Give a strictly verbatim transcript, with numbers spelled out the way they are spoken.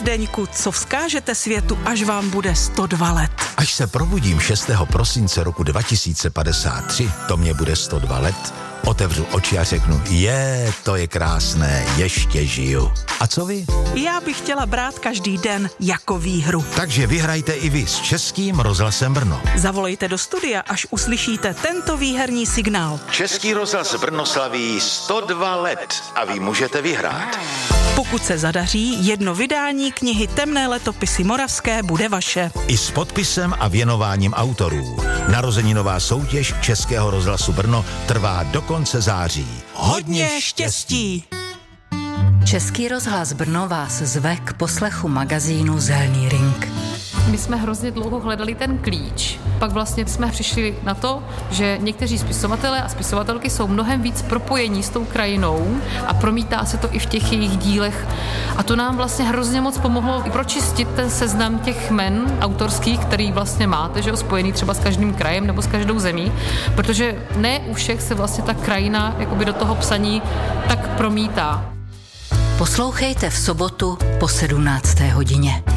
Zdeňku, co vzkážete světu, až vám bude sto dva let? Až se probudím šestého prosince roku dva tisíce padesát tři, to mě bude sto dva let, otevřu oči a řeknu, je, to je krásné, ještě žiju. A co vy? Já bych chtěla brát každý den jako výhru. Takže vyhrajte i vy s Českým rozhlasem Brno. Zavolejte do studia, až uslyšíte tento výherní signál. Český rozhlas Brno slaví sto dva let a vy můžete vyhrát. Pokud se zadaří, jedno vydání knihy Temné letopisy moravské bude vaše. I s podpisem a věnováním autorů. Narozeninová soutěž Českého rozhlasu Brno trvá do konce září. Hodně štěstí! Český rozhlas Brno vás zve k poslechu magazínu Zelný ring. My jsme hrozně dlouho hledali ten klíč. Pak vlastně jsme přišli na to, že někteří spisovatelé a spisovatelky jsou mnohem víc propojení s tou krajinou a promítá se to i v těch jejich dílech. A to nám vlastně hrozně moc pomohlo i pročistit ten seznam těch jmen autorských, který vlastně máte, že jo, spojený třeba s každým krajem nebo s každou zemí, protože ne u všech se vlastně ta krajina jakoby do toho psaní tak promítá. Poslouchejte v sobotu po sedmnácté hodině.